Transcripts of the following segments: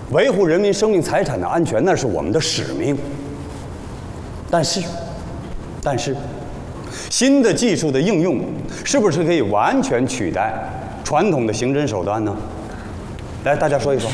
维护人民生命财产的安全那是我们的使命。但是，新的技术的应用是不是可以完全取代传统的刑侦手段呢？来，大家说一说。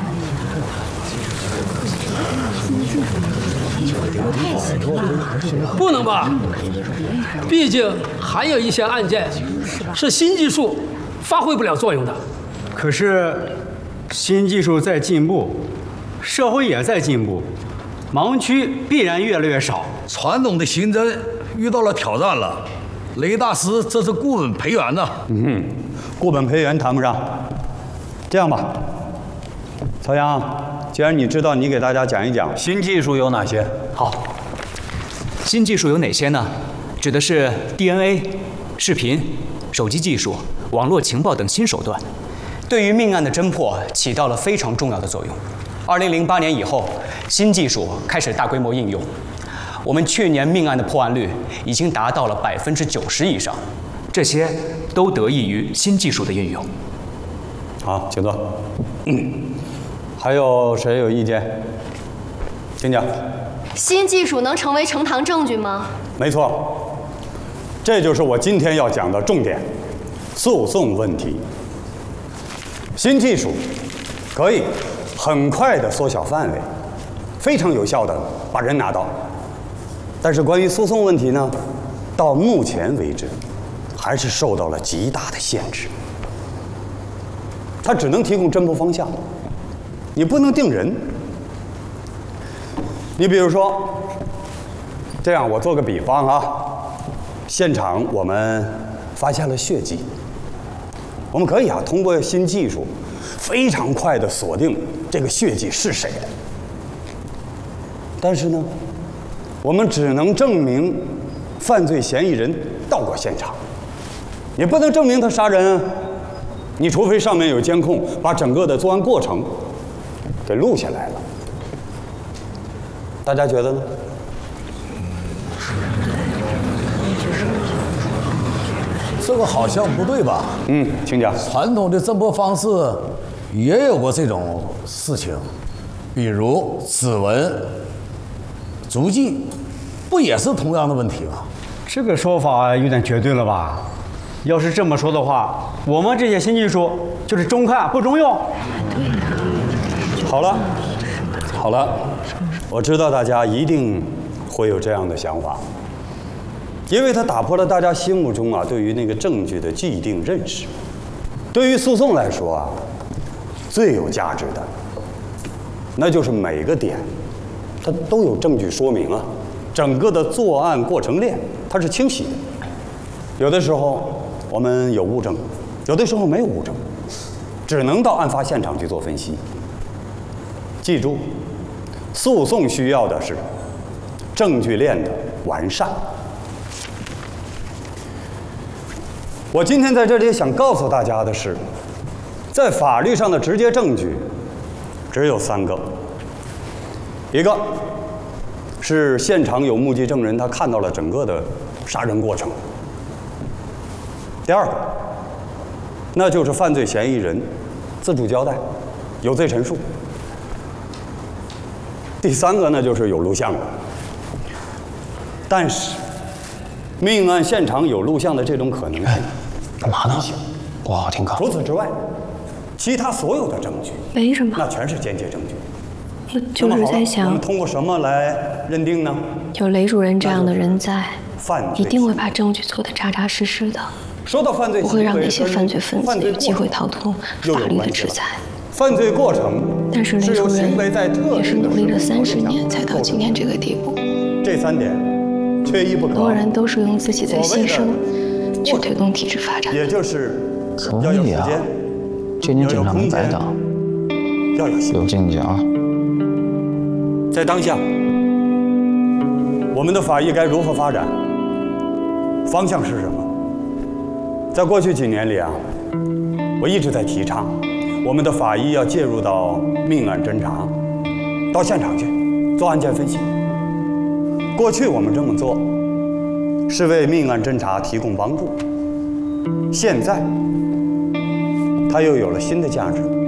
不能吧？毕竟还有一些案件是新技术发挥不了作用的。 可是，新技术在进步，社会也在进步，盲区必然越来越少。 传统的刑侦遇到了挑战了，雷大师这是固本培元呐。 固本培元谈不上。这样吧，曹阳，既然你知道，你给大家讲一讲新技术有哪些。 好，新技术有哪些呢？指的是 DNA、视频、手机技术、网络情报等新手段，对于命案的侦破起到了非常重要的作用。2008年以后，新技术开始大规模应用，我们去年命案的破案率已经达到了90%以上，这些都得益于新技术的运用。 好，请坐。还有谁有意见？请讲。 新技术能成为呈堂证据吗？ 没错，这就是我今天要讲的重点——诉讼问题。新技术可以很快地缩小范围，非常有效地把人拿到。但是关于诉讼问题呢，到目前为止，还是受到了极大的限制。它只能提供侦破方向，你不能定人。你比如说，这样我做个比方啊，现场我们发现了血迹，我们可以通过新技术，非常快地锁定这个血迹是谁的。但是呢，我们只能证明犯罪嫌疑人到过现场，你不能证明他杀人啊。你除非上面有监控，把整个的作案过程给录下来了。大家觉得呢？ 这个好像不对吧？ 请讲。 传统的侦破方式也有过这种事情，比如指纹、足迹，不也是同样的问题吗？ 这个说法有点绝对了吧？要是这么说的话，我们这些新技术就是中看不中用。 好了，我知道大家一定会有这样的想法，因为它打破了大家心目中对于那个证据的既定认识。对于诉讼来说最有价值的，那就是每个点，它都有证据说明整个的作案过程链它是清晰的。有的时候我们有物证，有的时候没有物证，只能到案发现场去做分析。记住，诉讼需要的是证据链的完善。我今天在这里想告诉大家的是，在法律上的直接证据只有3个，一个是现场有目击证人，他看到了整个的杀人过程；第二个，那就是犯罪嫌疑人自主交代，有罪陈述；第三个呢，就是有录像的。但是，命案现场有录像的这种可能性， 干嘛呢？不好好听课。 除此之外，其他所有的证据， 没什么， 那全是间接证据。 我就是在我想们，通过什么来认定呢？ 有雷主任这样的人在， 犯罪一定会把证据做得扎扎实实的， 说到犯罪， 不会让那些犯罪分子有机会逃脱法律的制裁。 犯罪过程， 但是雷主任也是努力了30年才到今天这个地步。 这3点缺一不可。 所有人都是用自己的牺牲去推动体制发展， 也就是要有时间， 这年警察没白当， 要有有进去啊！ 在当下，我们的法医该如何发展？方向是什么？在过去几年里我一直在提倡，我们的法医要介入到命案侦查，到现场去做案件分析。过去我们这么做，是为命案侦查提供帮助。现在，它又有了新的价值。